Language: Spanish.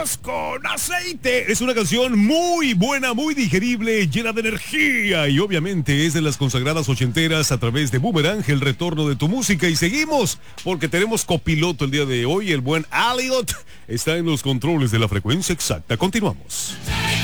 Con aceite. Es una canción muy buena, muy digerible, llena de energía y obviamente es de las consagradas ochenteras a través de Boomerang, el retorno de tu música. Y seguimos porque tenemos copiloto el día de hoy, el buen Elliot está en los controles de la frecuencia exacta. Continuamos.